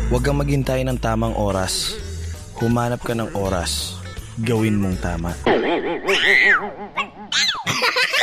Huwag kang maghintay ng tamang oras. Humanap ka ng oras. Gawin mong tama.